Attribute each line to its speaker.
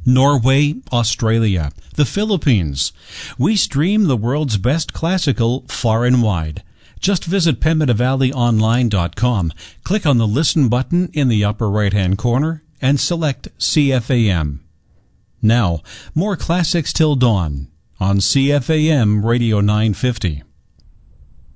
Speaker 1: Norway, Australia, the Philippines. We stream the world's best classical far and wide. Just visit PemidavalleyOnline.com, click on the Listen button in the upper right-hand corner, and select CFAM. Now, more classics till dawn on CFAM Radio 950.